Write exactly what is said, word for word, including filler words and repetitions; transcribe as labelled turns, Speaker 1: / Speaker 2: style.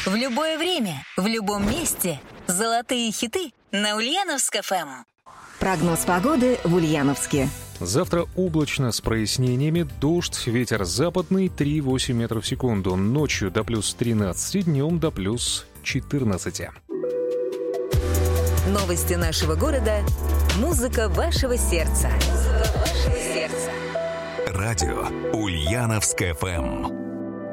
Speaker 1: В любое время, в любом месте. Золотые хиты на Ульяновск-ФМ.
Speaker 2: Прогноз погоды в Ульяновске.
Speaker 3: Завтра облачно с прояснениями, дождь, ветер западный три-восемь метров в секунду. Ночью до плюс тринадцати, днем до плюс четырнадцати.
Speaker 1: Новости нашего города. Музыка вашего сердца. Музыка вашего сердца.
Speaker 4: Радио Ульяновск-ФМ.